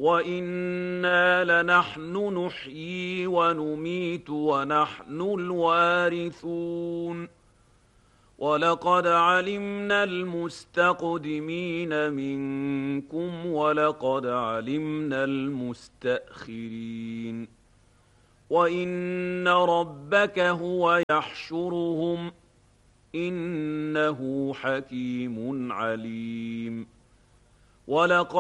وَإِنَّا لَنَحْنُ نُحْيِي وَنُمِيتُ وَنَحْنُ الْوَارِثُونَ وَلَقَدْ عَلِمْنَا الْمُسْتَقْدِمِينَ مِنكُمْ وَلَقَدْ عَلِمْنَا الْمُسْتَأْخِرِينَ وَإِنَّ رَبَّكَ هُوَ يَحْشُرُهُمْ إِنَّهُ حَكِيمٌ عَلِيمٌ